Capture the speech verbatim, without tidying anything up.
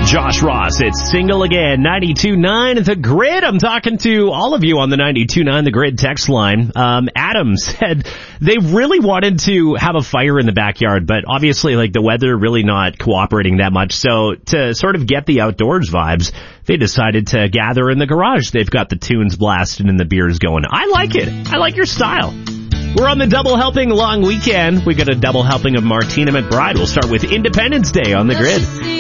Josh Ross, it's Single Again, ninety-two point nine The Grid. I'm talking to all of you on the ninety-two point nine The Grid text line. Um, Adam said they really wanted to have a fire in the backyard, but obviously, like, the weather really not cooperating that much. So to sort of get the outdoors vibes, they decided to gather in the garage. They've got the tunes blasting and the beers going. I like it. I like your style. We're on the double helping long weekend. We got a double helping of Martina McBride. We'll start with Independence Day on The Grid.